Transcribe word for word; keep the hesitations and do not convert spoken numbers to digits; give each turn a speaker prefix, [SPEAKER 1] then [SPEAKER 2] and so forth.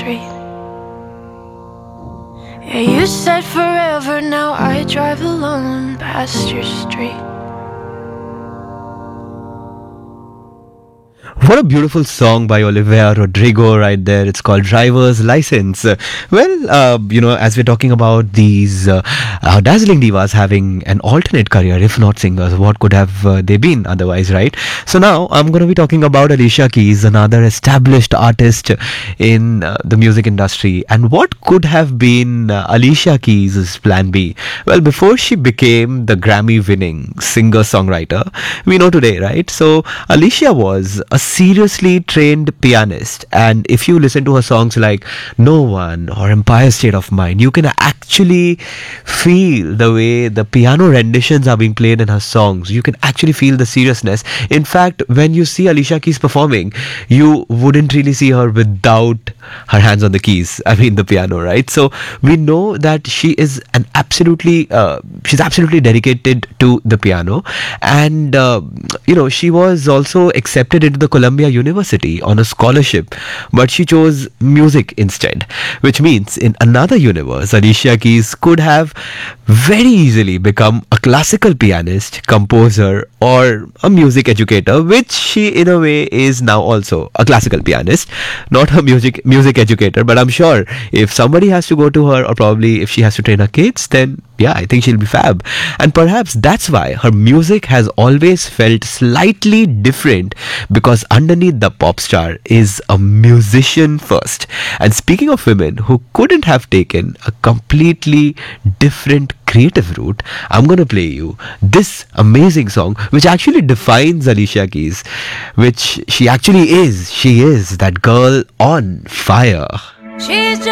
[SPEAKER 1] street. Yeah, you said forever, now I drive alone past your street.
[SPEAKER 2] What a beautiful song by Olivia Rodrigo right there. It's called Driver's License. Uh, Well, uh, you know, as we're talking about these uh, uh, dazzling divas having an alternate career, if not singers, what could have uh, they been otherwise, right? So now I'm going to be talking about Alicia Keys, another established artist in uh, the music industry. And what could have been uh, Alicia Keys' plan B? Well, before she became the Grammy-winning singer-songwriter, we know today, right? So Alicia was a seriously trained pianist, and if you listen to her songs like No One or Empire State of Mind, you can actually feel the way the piano renditions are being played in her songs. You can actually feel the seriousness. In fact, when you see Alicia Keys performing, you wouldn't really see her without her hands on the keys, I mean the piano, right? So we know that she is an absolutely uh, she's absolutely dedicated to the piano, and uh, you know, she was also accepted into the Columbia University on a scholarship, but she chose music instead, which means in another universe, Alicia Keys could have very easily become a classical pianist, composer, or a music educator, which she in a way is now also a classical pianist, not a music music educator. But I'm sure if somebody has to go to her, or probably if she has to train her kids, then yeah, I think she'll be fab. And perhaps that's why her music has always felt slightly different, because underneath the pop star is a musician first. And speaking of women who couldn't have taken a completely different creative route, I'm gonna play you this amazing song which actually defines Alicia Keys, which she actually is. She is that girl on fire.
[SPEAKER 1] She's just